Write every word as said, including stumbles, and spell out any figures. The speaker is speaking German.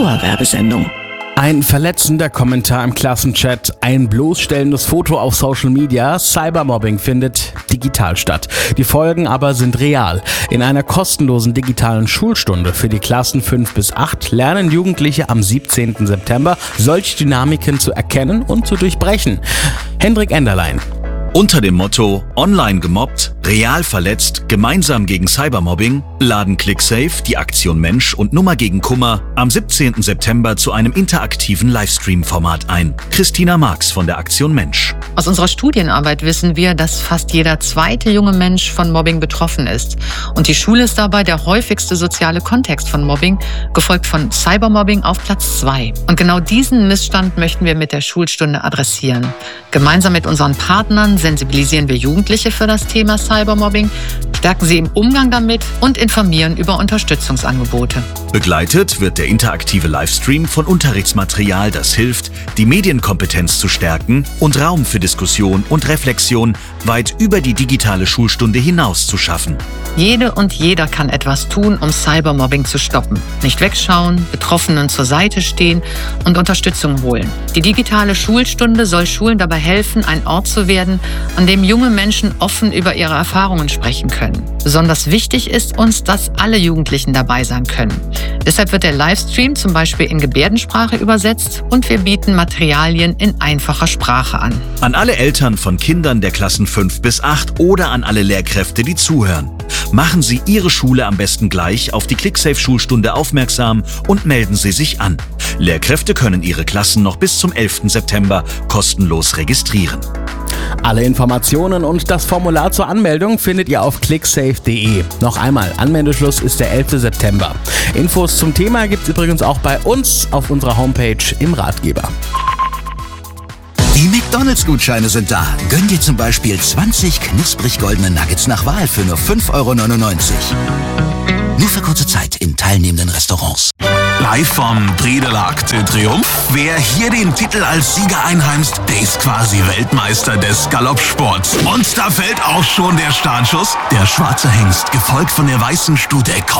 Dauerwerbesendung. Ein verletzender Kommentar im Klassenchat, ein bloßstellendes Foto auf Social Media, Cybermobbing findet digital statt. Die Folgen aber sind real. In einer kostenlosen digitalen Schulstunde für die Klassen fünf bis acht lernen Jugendliche am siebzehnten September, solche Dynamiken zu erkennen und zu durchbrechen. Hendrik Enderlein. Unter dem Motto Online gemobbt, real verletzt, gemeinsam gegen Cybermobbing laden ClickSafe, die Aktion Mensch und Nummer gegen Kummer am siebzehnten September zu einem interaktiven Livestream-Format ein. Christina Marx von der Aktion Mensch. Aus unserer Studienarbeit wissen wir, dass fast jeder zweite junge Mensch von Mobbing betroffen ist. Und die Schule ist dabei der häufigste soziale Kontext von Mobbing, gefolgt von Cybermobbing auf Platz zwei. Und genau diesen Missstand möchten wir mit der Schulstunde adressieren. Gemeinsam mit unseren Partnern sensibilisieren wir Jugendliche für das Thema Cybermobbing, stärken sie im Umgang damit und informieren über Unterstützungsangebote. Begleitet wird der interaktive Livestream von Unterrichtsmaterial, das hilft, die Medienkompetenz zu stärken und Raum für Diskussion und Reflexion weit über die digitale Schulstunde hinaus zu schaffen. Jede und jeder kann etwas tun, um Cybermobbing zu stoppen. Nicht wegschauen, Betroffenen zur Seite stehen und Unterstützung holen. Die digitale Schulstunde soll Schulen dabei helfen, ein Ort zu werden, an dem junge Menschen offen über ihre Erfahrungen sprechen können. Besonders wichtig ist uns, dass alle Jugendlichen dabei sein können. Deshalb wird der Livestream zum Beispiel in Gebärdensprache übersetzt und wir bieten Materialien in einfacher Sprache an. An alle Eltern von Kindern der Klassen fünf bis acht oder an alle Lehrkräfte, die zuhören. Machen Sie Ihre Schule am besten gleich auf die ClickSafe-Schulstunde aufmerksam und melden Sie sich an. Lehrkräfte können ihre Klassen noch bis zum elften September kostenlos registrieren. Alle Informationen und das Formular zur Anmeldung findet ihr auf clicksafe punkt de. Noch einmal, Anmeldeschluss ist der elfte September. Infos zum Thema gibt's übrigens auch bei uns auf unserer Homepage im Ratgeber. Die McDonalds-Gutscheine sind da. Gönn dir zum Beispiel zwanzig knusprig goldene Nuggets nach Wahl für nur fünf Euro neunundneunzig. Nur für kurze Zeit in teilnehmenden Restaurants. Live vom Prix de l'Arc de Triomphe. Wer hier den Titel als Sieger einheimst, der ist quasi Weltmeister des Galoppsports. Und da fällt auch schon der Startschuss. Der schwarze Hengst, gefolgt von der weißen Stute,